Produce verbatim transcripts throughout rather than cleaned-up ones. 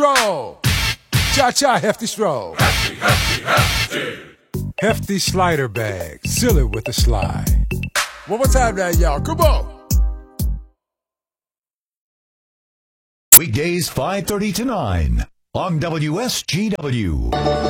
Stroll. Cha-cha, hefty stroll. Hefty, hefty, hefty. Hefty slider bag. Seal it with a slide. One more time now, y'all. Come on. Weekdays five thirty to nine on W S G W.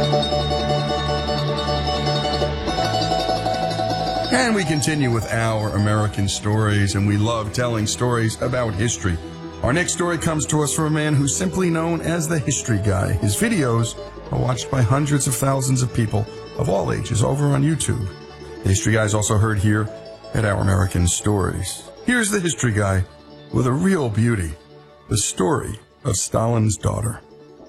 And we continue with our American stories, and we love telling stories about history. Our next story comes to us from a man who's simply known as the History Guy. His videos are watched by hundreds of thousands of people of all ages over on YouTube. The History Guy is also heard here at Our American Stories. Here's the History Guy with a real beauty, the story of Stalin's daughter.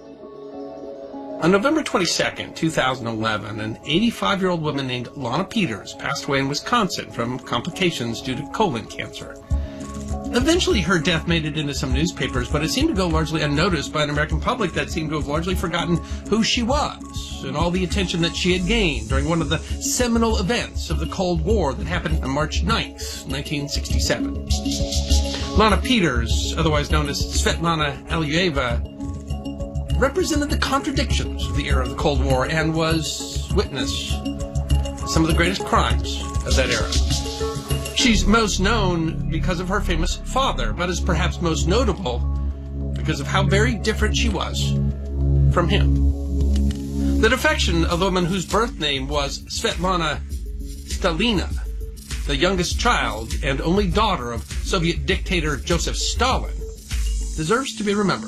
On November twenty-second, two thousand eleven, an eighty-five-year-old woman named Lana Peters passed away in Wisconsin from complications due to colon cancer. Eventually, her death made it into some newspapers, but it seemed to go largely unnoticed by an American public that seemed to have largely forgotten who she was and all the attention that she had gained during one of the seminal events of the Cold War that happened on March ninth, nineteen sixty-seven. Lana Peters, otherwise known as Svetlana Alexeyeva, represented the contradictions of the era of the Cold War and was witness to some of the greatest crimes of that era. She's most known because of her famous father, but is perhaps most notable because of how very different she was from him. The defection of the woman whose birth name was Svetlana Stalina, the youngest child and only daughter of Soviet dictator Joseph Stalin, deserves to be remembered.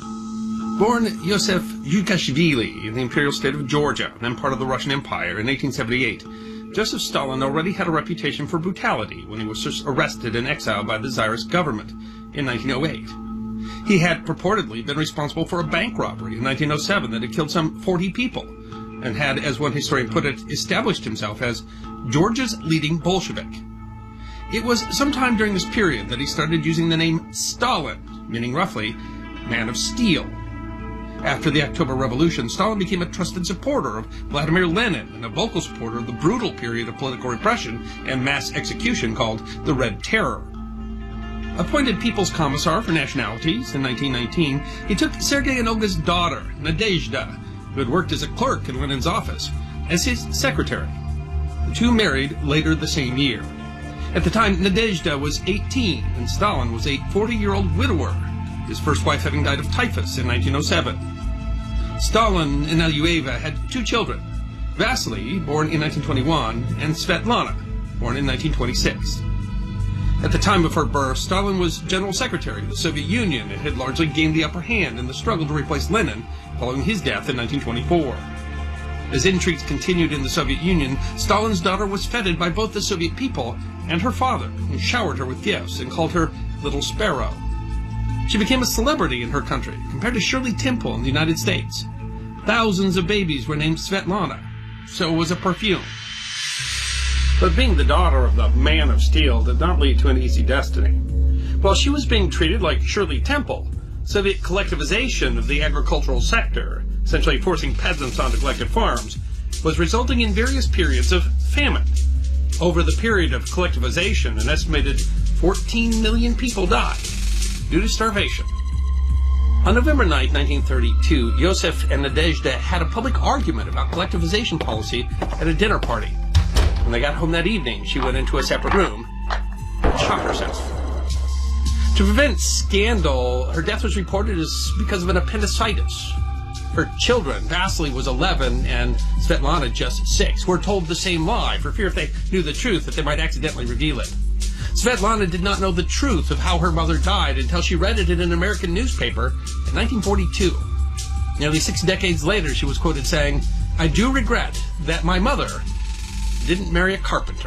Born Yosef Yukashvili in the imperial state of Georgia, then part of the Russian Empire, in eighteen seventy-eight, Joseph Stalin already had a reputation for brutality when he was arrested and exiled by the Tsarist government in nineteen oh eight. He had purportedly been responsible for a bank robbery in nineteen oh seven that had killed some forty people, and had, as one historian put it, established himself as Georgia's leading Bolshevik. It was sometime during this period that he started using the name Stalin, meaning roughly, man of steel. After the October Revolution, Stalin became a trusted supporter of Vladimir Lenin and a vocal supporter of the brutal period of political repression and mass execution called the Red Terror. Appointed People's Commissar for Nationalities in nineteen nineteen, he took Sergei and Olga's daughter, Nadezhda, who had worked as a clerk in Lenin's office, as his secretary. The two married later the same year. At the time, Nadezhda was eighteen, and Stalin was a forty-year-old widower, his first wife having died of typhus in nineteen oh seven. Stalin and Alexeyeva had two children, Vasily, born in nineteen twenty-one, and Svetlana, born in nineteen twenty-six. At the time of her birth, Stalin was General Secretary of the Soviet Union and had largely gained the upper hand in the struggle to replace Lenin following his death in nineteen twenty-four. As intrigues continued in the Soviet Union, Stalin's daughter was feted by both the Soviet people and her father, who showered her with gifts and called her Little Sparrow. She became a celebrity in her country, compared to Shirley Temple in the United States. Thousands of babies were named Svetlana. So was a perfume. But being the daughter of the Man of Steel did not lead to an easy destiny. While she was being treated like Shirley Temple, Soviet collectivization of the agricultural sector, essentially forcing peasants onto collective farms, was resulting in various periods of famine. Over the period of collectivization, an estimated fourteen million people died due to starvation. On November ninth, nineteen thirty-two, Yosef and Nadezhda had a public argument about collectivization policy at a dinner party. When they got home that evening, she went into a separate room and shot herself. To prevent scandal, her death was reported as because of an appendicitis. Her children, Vasily was eleven and Svetlana just six, were told the same lie for fear if they knew the truth that they might accidentally reveal it. Svetlana did not know the truth of how her mother died until she read it in an American newspaper in nineteen forty-two. Nearly six decades later, she was quoted saying, "I do regret that my mother didn't marry a carpenter."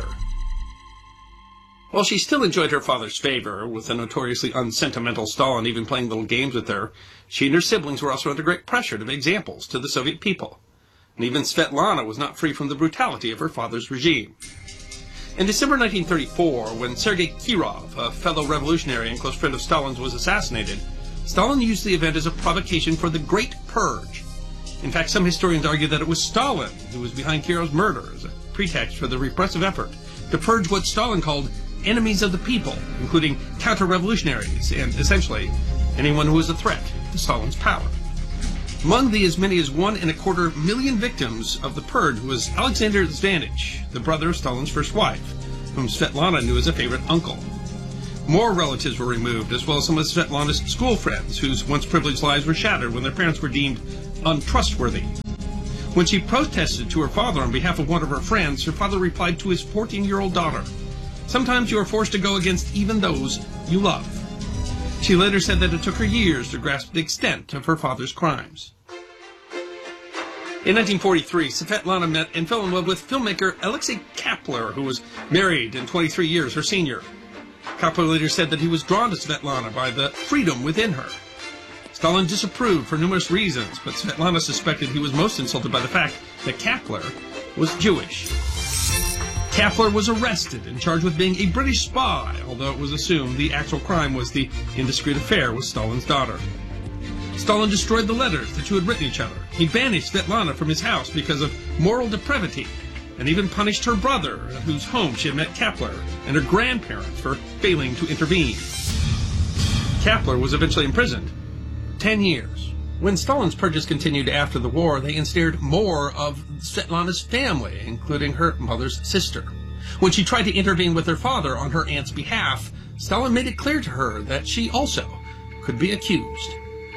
While she still enjoyed her father's favor, with the notoriously unsentimental Stalin even playing little games with her, she and her siblings were also under great pressure to be examples to the Soviet people. And even Svetlana was not free from the brutality of her father's regime. In December nineteen thirty-four, when Sergei Kirov, a fellow revolutionary and close friend of Stalin's, was assassinated, Stalin used the event as a provocation for the Great Purge. In fact, some historians argue that it was Stalin who was behind Kirov's murder as a pretext for the repressive effort to purge what Stalin called enemies of the people, including counter-revolutionaries and, essentially, anyone who was a threat to Stalin's power. Among the as many as one and a quarter million victims of the purge was Alexander Zvanich, the brother of Stalin's first wife, whom Svetlana knew as a favorite uncle. More relatives were removed, as well as some of Svetlana's school friends, whose once privileged lives were shattered when their parents were deemed untrustworthy. When she protested to her father on behalf of one of her friends, her father replied to his fourteen-year-old daughter, "Sometimes you are forced to go against even those you love." She later said that it took her years to grasp the extent of her father's crimes. In nineteen forty-three, Svetlana met and fell in love with filmmaker Alexei Kapler, who was married and twenty-three years her senior. Kapler later said that he was drawn to Svetlana by the freedom within her. Stalin disapproved for numerous reasons, but Svetlana suspected he was most insulted by the fact that Kapler was Jewish. Kapler was arrested and charged with being a British spy, although it was assumed the actual crime was the indiscreet affair with Stalin's daughter. Stalin destroyed the letters the two had written each other. He banished Svetlana from his house because of moral depravity, and even punished her brother, at whose home she had met Kapler, and her grandparents for failing to intervene. Kapler was eventually imprisoned. Ten years. When Stalin's purges continued after the war, they ensnared more of Svetlana's family, including her mother's sister. When she tried to intervene with her father on her aunt's behalf, Stalin made it clear to her that she also could be accused.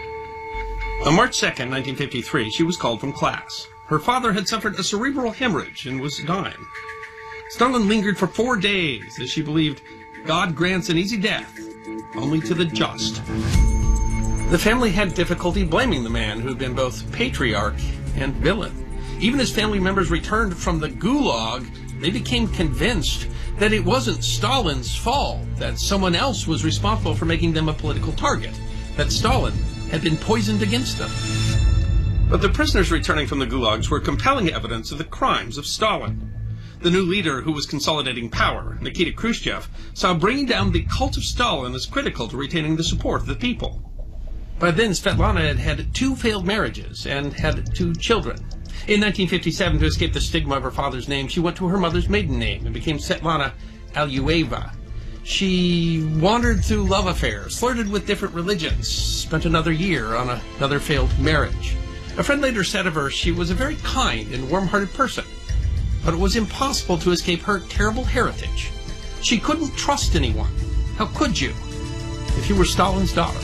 On March second, nineteen fifty-three, she was called from class. Her father had suffered a cerebral hemorrhage and was dying. Stalin lingered for four days, as she believed God grants an easy death only to the just. The family had difficulty blaming the man who had been both patriarch and villain. Even as family members returned from the Gulag, they became convinced that it wasn't Stalin's fault, that someone else was responsible for making them a political target, that Stalin had been poisoned against them. But the prisoners returning from the gulags were compelling evidence of the crimes of Stalin. The new leader who was consolidating power, Nikita Khrushchev, saw bringing down the cult of Stalin as critical to retaining the support of the people. By then, Svetlana had had two failed marriages and had two children. In nineteen fifty-seven, to escape the stigma of her father's name, she went to her mother's maiden name and became Svetlana Alyueva. She wandered through love affairs, flirted with different religions, spent another year on a, another failed marriage. A friend later said of her she was a very kind and warm-hearted person, but it was impossible to escape her terrible heritage. She couldn't trust anyone. How could you, if you were Stalin's daughter?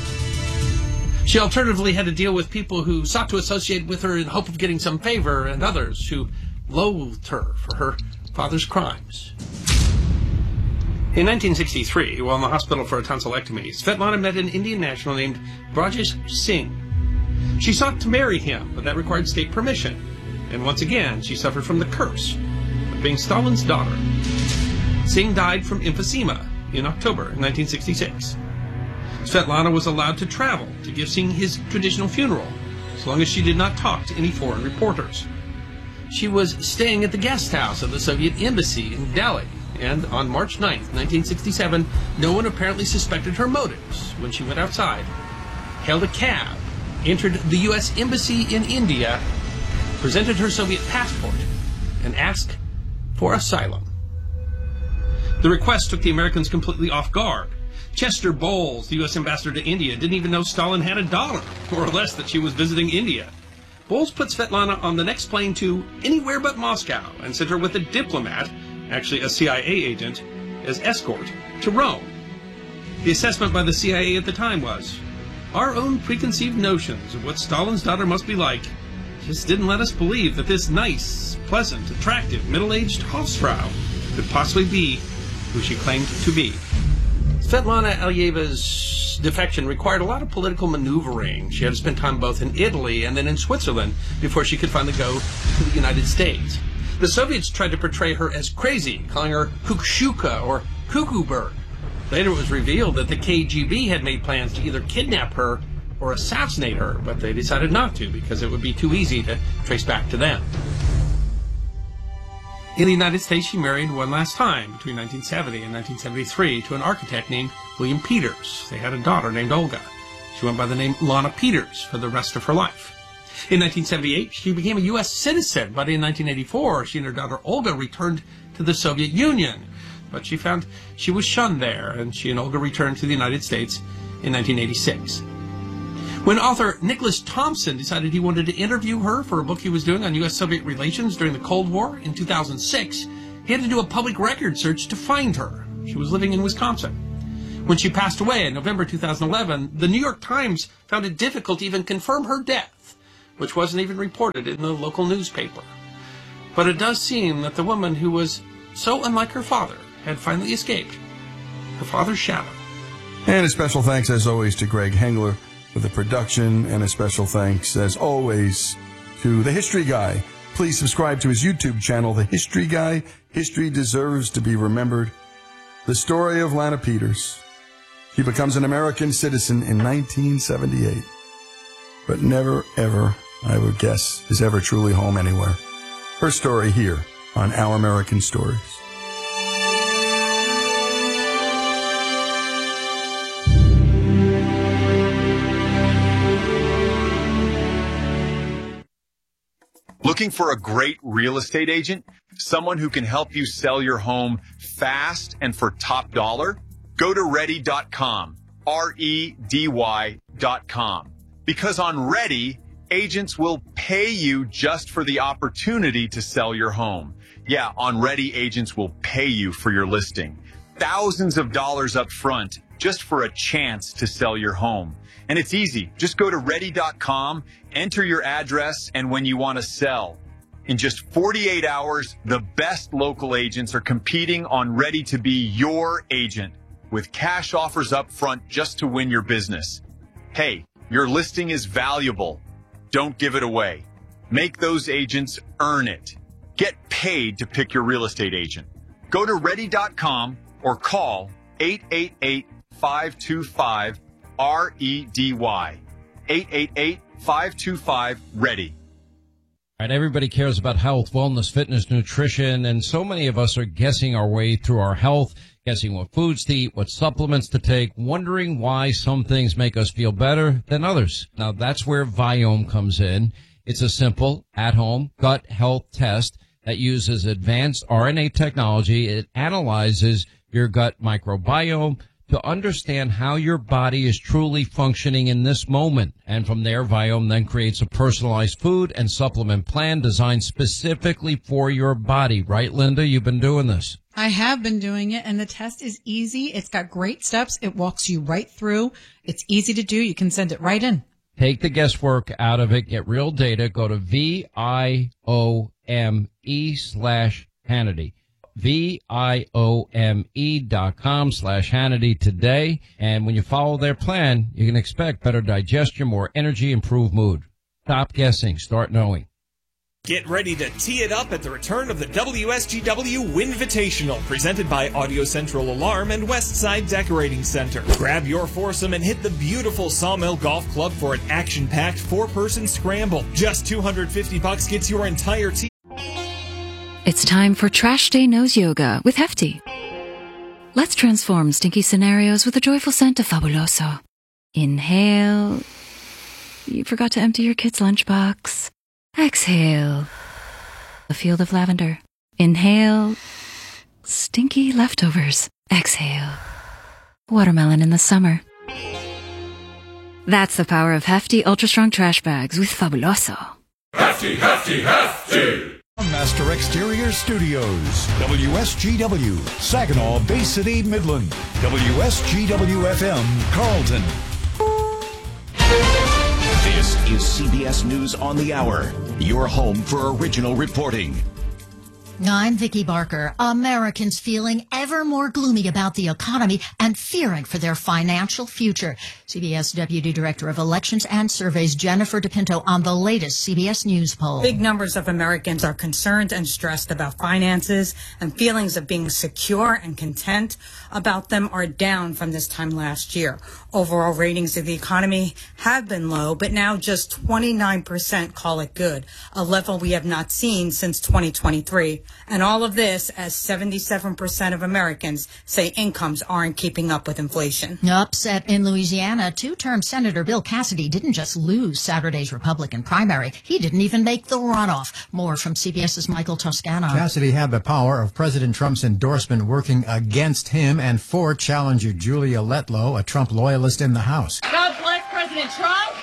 She alternatively had to deal with people who sought to associate with her in hope of getting some favor, and others who loathed her for her father's crimes. In nineteen sixty-three, while in the hospital for a tonsillectomy, Svetlana met an Indian national named Brajesh Singh. She sought to marry him, but that required state permission, and once again she suffered from the curse of being Stalin's daughter. Singh died from emphysema in October nineteen sixty-six. Svetlana was allowed to travel to give Singh his traditional funeral, as long as she did not talk to any foreign reporters. She was staying at the guest house of the Soviet embassy in Delhi, and on March ninth, nineteen sixty-seven, no one apparently suspected her motives when she went outside, hailed a cab, entered the U S embassy in India, presented her Soviet passport, and asked for asylum. The request took the Americans completely off guard. Chester Bowles, the U S ambassador to India, didn't even know Stalin had a daughter, more or less that she was visiting India. Bowles put Svetlana on the next plane to anywhere but Moscow and sent her with a diplomat, actually a C I A agent, as escort to Rome. The assessment by the C I A at the time was, our own preconceived notions of what Stalin's daughter must be like just didn't let us believe that this nice, pleasant, attractive, middle-aged Hofsfrau could possibly be who she claimed to be. Svetlana Alyeva's defection required a lot of political maneuvering. She had to spend time both in Italy and then in Switzerland before she could finally go to the United States. The Soviets tried to portray her as crazy, calling her Kukshuka or Cuckoo Bird. Later it was revealed that the K G B had made plans to either kidnap her or assassinate her, but they decided not to because it would be too easy to trace back to them. In the United States, she married one last time between nineteen seventy and nineteen seventy-three to an architect named William Peters. They had a daughter named Olga. She went by the name Lana Peters for the rest of her life. In nineteen seventy-eight, she became a U S citizen, but in nineteen eighty-four, she and her daughter Olga returned to the Soviet Union. But she found she was shunned there, and she and Olga returned to the United States in nineteen eighty-six. When author Nicholas Thompson decided he wanted to interview her for a book he was doing on U S Soviet relations during the Cold War in two thousand six, he had to do a public record search to find her. She was living in Wisconsin. When she passed away in November two thousand eleven, the New York Times found it difficult to even confirm her death, which wasn't even reported in the local newspaper. But it does seem that the woman who was so unlike her father had finally escaped her father's shadow. And a special thanks, as always, to Greg Hengler for the production, and a special thanks, as always, to The History Guy. Please subscribe to his YouTube channel, The History Guy. History deserves to be remembered. The story of Lana Peters. She becomes an American citizen in nineteen seventy-eight, but never, ever, I would guess, is ever truly home anywhere. Her story here on Our American Stories. Looking for a great real estate agent? Someone who can help you sell your home fast and for top dollar? Go to ready dot com, R E D Y dot com. Because on Ready, agents will pay you just for the opportunity to sell your home. Yeah, on Ready, agents will pay you for your listing. Thousands of dollars up front just for a chance to sell your home. And it's easy. Just go to ready dot com, enter your address, and when you want to sell. In just forty-eight hours, the best local agents are competing on Ready to be your agent, with cash offers up front just to win your business. Hey, your listing is valuable. Don't give it away. Make those agents earn it. Get paid to pick your real estate agent. Go to ready dot com or call eight eight eight, five two five, R E D Y. eight eight eight, five two five, READY. All right, everybody cares about health, wellness, fitness, nutrition, and so many of us are guessing our way through our health, guessing what foods to eat, what supplements to take, wondering why some things make us feel better than others. Now, that's where Viome comes in. It's a simple, at-home gut health test that uses advanced R N A technology. It analyzes your gut microbiome to understand how your body is truly functioning in this moment. And from there, Viome then creates a personalized food and supplement plan designed specifically for your body. Right, Linda? You've been doing this. I have been doing it, and the test is easy. It's got great steps. It walks you right through. It's easy to do. You can send it right in. Take the guesswork out of it. Get real data. Go to V I O M E slash Hannity. V I O M E dot com slash Hannity today. And when you follow their plan, you can expect better digestion, more energy, improved mood. Stop guessing. Start knowing. Get ready to tee it up at the return of the W S G W Winvitational, presented by Audio Central Alarm and Westside Decorating Center. Grab your foursome and hit the beautiful Sawmill Golf Club for an action-packed four-person scramble. Just two hundred fifty bucks gets your entire team. It's time for Trash Day Nose Yoga with Hefty. Let's transform stinky scenarios with a joyful scent of Fabuloso. Inhale. You forgot to empty your kid's lunchbox. Exhale. A field of lavender. Inhale. Stinky leftovers. Exhale. Watermelon in the summer. That's the power of Hefty Ultra Strong Trash Bags with Fabuloso. Hefty, hefty, hefty! Master Exterior Studios, W S G W, Saginaw, Bay City, Midland, W S G W F M, Carlton. This is C B S News on the Hour, your home for original reporting. I'm Vicki Barker. Americans feeling ever more gloomy about the economy and fearing for their financial future. C B S Deputy Director of Elections and Surveys Jennifer DePinto on the latest C B S News poll. Big numbers of Americans are concerned and stressed about finances, and feelings of being secure and content about them are down from this time last year. Overall ratings of the economy have been low, but now just twenty-nine percent call it good, a level we have not seen since twenty twenty-three. And all of this as seventy-seven percent of Americans say incomes aren't keeping up with inflation. Upset in Louisiana, two-term Senator Bill Cassidy didn't just lose Saturday's Republican primary. He didn't even make the runoff. More from CBS's Michael Toscano. Cassidy had the power of President Trump's endorsement working against him and for challenger Julia Letlow, a Trump loyalist in the House. God bless President Trump.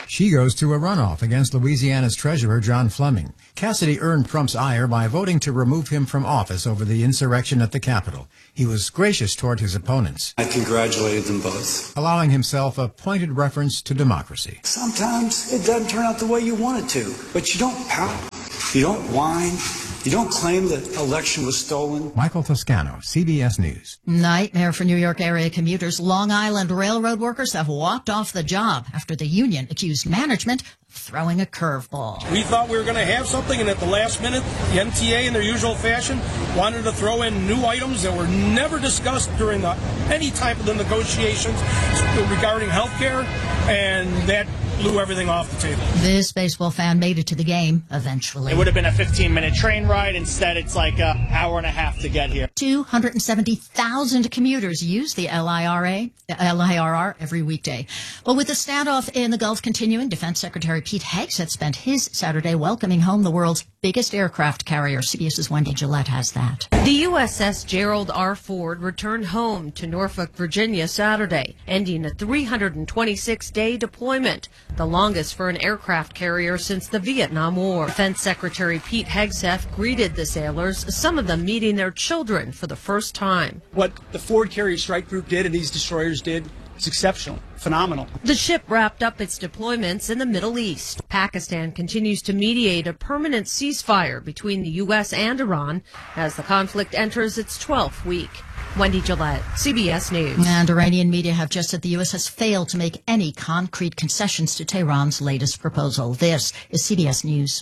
She goes to a runoff against Louisiana's treasurer, John Fleming. Cassidy earned Trump's ire by voting to remove him from office over the insurrection at the Capitol. He was gracious toward his opponents. I congratulated them both, allowing himself a pointed reference to democracy. Sometimes it doesn't turn out the way you want it to, but you don't pout, you don't whine, you don't claim the election was stolen. Michael Toscano, C B S News. Nightmare for New York area commuters. Long Island Railroad workers have walked off the job after the union accused management of throwing a curveball. We thought we were going to have something, and at the last minute, the M T A, in their usual fashion, wanted to throw in new items that were never discussed during the, any type of the negotiations regarding health care, and that blew everything off the table. This baseball fan made it to the game eventually. It would have been a fifteen-minute train ride. Instead, it's like an hour and a half to get here. two hundred seventy thousand commuters use the L I R A, L I R R every weekday. Well, with the standoff in the Gulf continuing, Defense Secretary Pete Hegseth spent his Saturday welcoming home the world's biggest aircraft carrier. CBS's Wendy Gillette has that. The U S S Gerald R. Ford returned home to Norfolk, Virginia Saturday, ending a three hundred twenty-six day deployment, the longest for an aircraft carrier since the Vietnam War. Defense Secretary Pete Hegseth greeted the sailors, some of them meeting their children for the first time. What the Ford Carrier Strike Group did and these destroyers did is exceptional, phenomenal. The ship wrapped up its deployments in the Middle East. Pakistan continues to mediate a permanent ceasefire between the U S and Iran as the conflict enters its twelfth week. Wendy Gillette, C B S News. And Iranian media have just said the U S has failed to make any concrete concessions to Tehran's latest proposal. This is C B S News.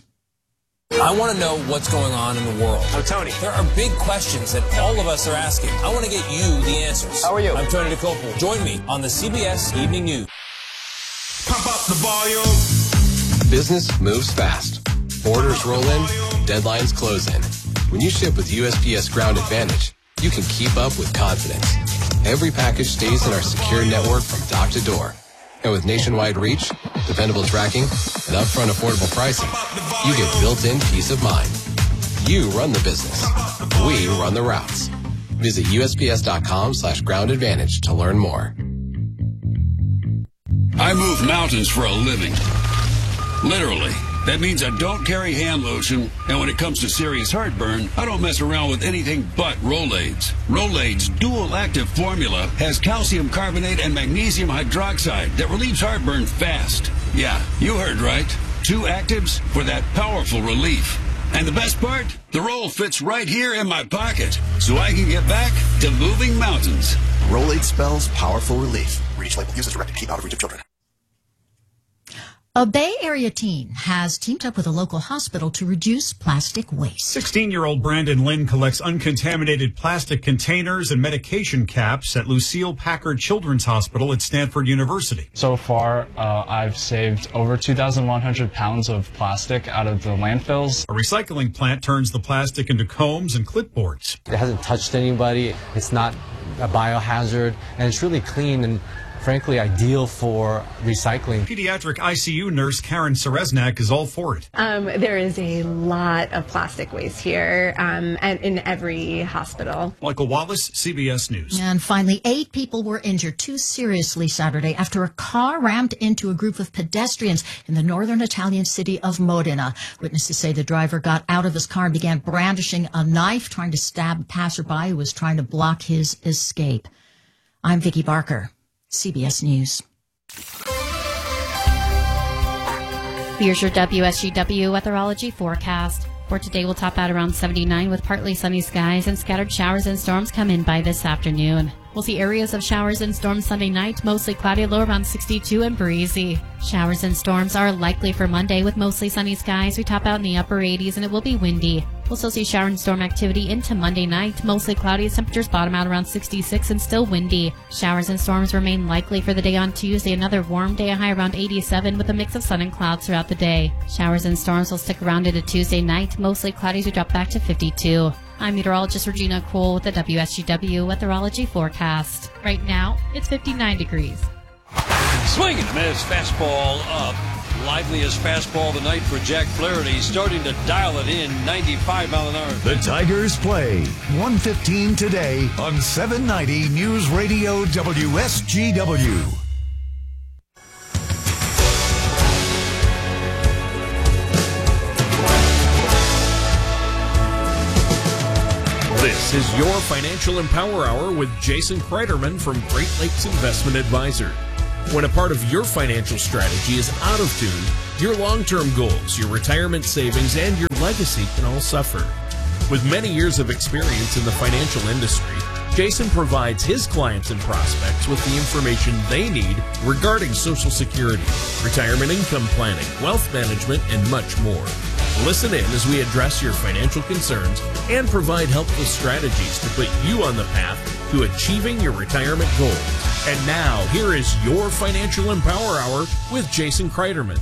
I want to know what's going on in the world. I'm Tony. There are big questions that all of us are asking. I want to get you the answers. How are you? I'm Tony DeCopel. Join me on the C B S Evening News. Pump up the volume. Business moves fast. Orders roll in, deadlines close in. When you ship with U S P S Ground Advantage, you can keep up with confidence. Every package stays in our secure network from dock to door. And with nationwide reach, dependable tracking, and upfront affordable pricing, you get built-in peace of mind. You run the business. We run the routes. Visit U S P S dot com slash ground advantage to learn more. I move mountains for a living. Literally. That means I don't carry hand lotion, and when it comes to serious heartburn, I don't mess around with anything but Rolaids. Rolaids' dual-active formula has calcium carbonate and magnesium hydroxide that relieves heartburn fast. Yeah, you heard right. Two actives for that powerful relief. And the best part? The roll fits right here in my pocket, so I can get back to moving mountains. Rolaid spells powerful relief. Reach label. Use as directed. Keep out of reach of children. A Bay Area teen has teamed up with a local hospital to reduce plastic waste. sixteen-year-old Brandon Lynn collects uncontaminated plastic containers and medication caps at Lucille Packard Children's Hospital at Stanford University. So far, uh, I've saved over two thousand one hundred pounds of plastic out of the landfills. A recycling plant turns the plastic into combs and clipboards. It hasn't touched anybody. It's not a biohazard, and it's really clean and frankly ideal for recycling. Pediatric I C U nurse Karen Sereznak is all for it. Um, there is a lot of plastic waste here um, and in every hospital. Michael Wallace, C B S News. And finally, eight people were injured too seriously Saturday after a car rammed into a group of pedestrians in the northern Italian city of Modena. Witnesses say the driver got out of his car and began brandishing a knife, trying to stab a passerby who was trying to block his escape. I'm Vicki Barker, C B S News. Here's your W S G W weatherology forecast. For today, we'll top out around seventy-nine with partly sunny skies and scattered showers and storms come in by this afternoon. We'll see areas of showers and storms Sunday night, mostly cloudy, low around sixty-two and breezy. Showers and storms are likely for Monday with mostly sunny skies. We top out in the upper eighties and it will be windy. We'll still see shower and storm activity into Monday night, mostly cloudy. Temperatures bottom out around sixty-six and still windy. Showers and storms remain likely for the day on Tuesday. Another warm day, a high around eighty-seven with a mix of sun and clouds throughout the day. Showers and storms will stick around into Tuesday night, mostly cloudy as we drop back to fifty-two. I'm meteorologist Regina Cole with the W S G W weatherology forecast. Right now, it's fifty-nine degrees. Swinging a man's fastball up. Liveliest fastball of the night for Jack Flaherty. Starting to dial it in, ninety-five mile an hour. The Tigers play one fifteen today on seven ninety News Radio W S G W. This is your Financial Empower Hour with Jason Kreiderman from Great Lakes Investment Advisor. When a part of your financial strategy is out of tune, your long-term goals, your retirement savings, and your legacy can all suffer. With many years of experience in the financial industry, Jason provides his clients and prospects with the information they need regarding Social Security, retirement income planning, wealth management, and much more. Listen in as we address your financial concerns and provide helpful strategies to put you on the path to achieving your retirement goals. And now, here is your Financial Empower Hour with Jason Kreiderman.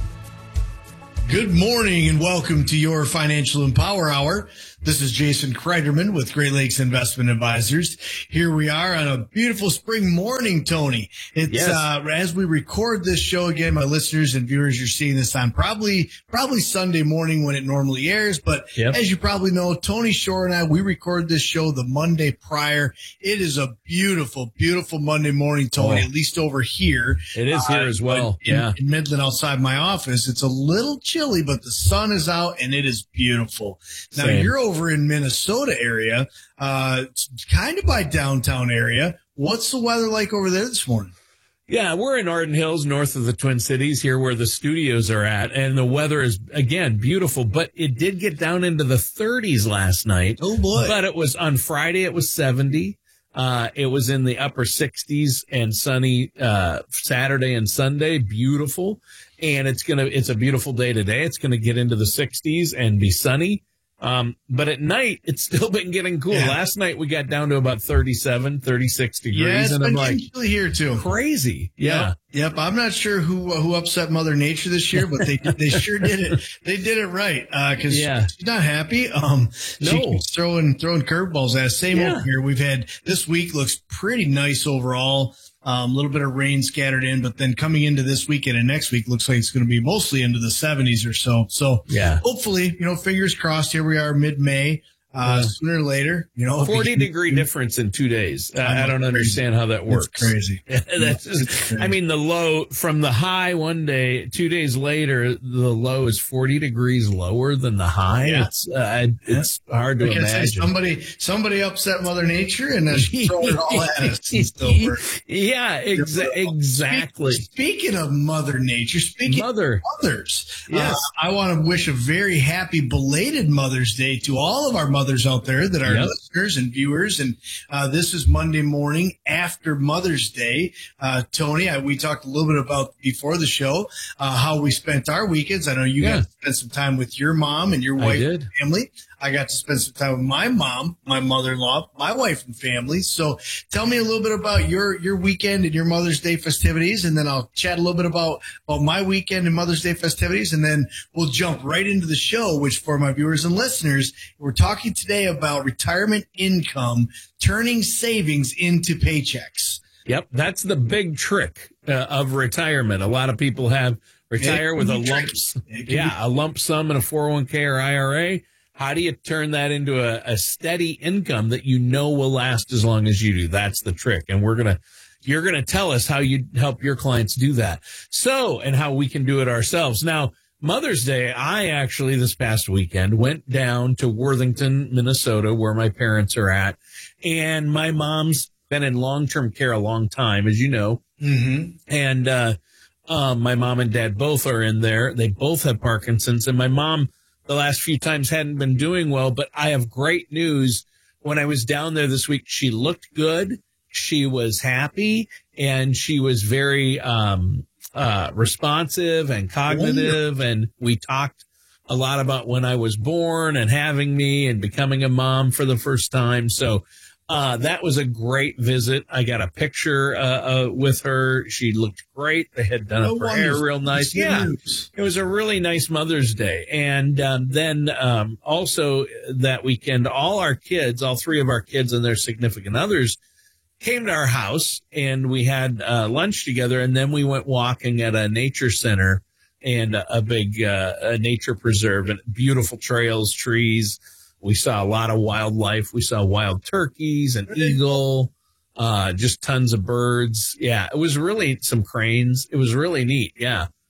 Good morning and welcome to your Financial Empower Hour. This is Jason Kreiderman with Great Lakes Investment Advisors. Here we are on a beautiful spring morning, Tony. It's yes. uh, as we record this show again, my listeners and viewers, you're seeing this on probably probably Sunday morning when it normally airs. But yep. as you probably know, Tony Shore and I, we record this show the Monday prior. It is a beautiful, beautiful Monday morning, Tony, oh. at least over here. It is here uh, as well. In, yeah. in Midland outside my office. It's a little chilly, but the sun is out and it is beautiful. Now Same. You're over in Minnesota area, uh, kind of by downtown area. What's the weather like over there this morning? Yeah, we're in Arden Hills, north of the Twin Cities, here where the studios are at, and the weather is, again, beautiful, but it did get down into the thirties last night. Oh, boy. But it was on Friday, it was seventy. Uh, it was in the upper sixties and sunny uh, Saturday and Sunday, beautiful. And it's going to, it's a beautiful day today. It's going to get into the sixties and be sunny. Um, but at night, it's still been getting cool. Yeah. Last night, we got down to about thirty-seven, thirty-six degrees. Yeah, it's and been I'm like, chilly here too. Crazy. Yeah. Yep. Yep. I'm not sure who who upset Mother Nature this year, but they they sure did it. They did it right. Uh, cause yeah. she's not happy. Um, no. she keeps throwing, throwing curveballs at us. Same Yeah. over here. We've had this week looks pretty nice overall. A um, little bit of rain scattered in, but then coming into this weekend and next week looks like it's going to be mostly into the seventies or so. So yeah. hopefully, you know, fingers crossed. Here we are mid-May. Uh, yeah. Sooner or later, you know, forty degree difference in two days. Uh, I don't understand how that works. It's crazy. That's just, crazy. I mean, the low from the high one day, two days later, the low is forty degrees lower than the high. Yeah. It's, uh, it's yeah. hard to like imagine. Say, somebody, somebody upset Mother Nature and then throw it all at us. And so yeah, exa- exactly. Speaking of Mother Nature, speaking Mother. of mothers, yes. uh, I want to wish a very happy belated Mother's Day to all of our mothers out there that are yep. listeners and viewers. And uh, this is Monday morning after Mother's Day. Uh, Tony, I, we talked a little bit about before the show uh, how we spent our weekends. I know you yeah. got to spend some time with your mom and your wife and family. I got to spend some time with my mom, my mother-in-law, my wife and family. So tell me a little bit about your, your weekend and your Mother's Day festivities. And then I'll chat a little bit about, about my weekend and Mother's Day festivities. And then we'll jump right into the show, which for my viewers and listeners, we're talking today about retirement income, turning savings into paychecks. Yep. That's the big trick uh, of retirement. A lot of people have retire with a lump, yeah, a lump sum in a four oh one k or I R A. How do you turn that into a, a steady income that you know will last as long as you do? That's the trick. And we're going to, you're going to tell us how you help your clients do that. So, and how we can do it ourselves. Now, Mother's Day, I actually this past weekend went down to Worthington, Minnesota, where my parents are at. And my mom's been in long-term care a long time, as you know. Mm-hmm. And, uh, um, my mom and dad both are in there. They both have Parkinson's, and my mom, the last few times hadn't been doing well, but I have great news. When I was down there this week, she looked good. She was happy, and she was very um, uh, responsive and cognitive. And we talked a lot about when I was born and having me and becoming a mom for the first time. So uh, that was a great visit. I got a picture uh, uh, with her. She looked great. They had done Oh, up her hair wonderful. real nice. Good Yeah, news. it was a really nice Mother's Day. And um, then um, also that weekend, all our kids, all three of our kids and their significant others came to our house, and we had uh, lunch together, and then we went walking at a nature center and a, a big uh, a nature preserve, and beautiful trails, trees. We saw a lot of wildlife. We saw wild turkeys, an eagle, uh, just tons of birds. Yeah, it was really some cranes. It was really neat. Yeah.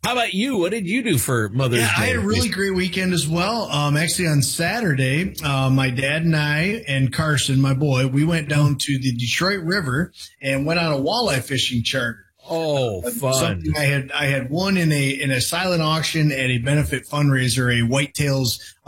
How about you? What did you do for Mother's Yeah, Day? I had a really great weekend as well. Um, actually, on Saturday, uh, my dad and I and Carson, my boy, we went down to the Detroit River and went on a walleye fishing charter. Oh, fun! Something I had I had won in a in a silent auction at a benefit fundraiser, a whitetails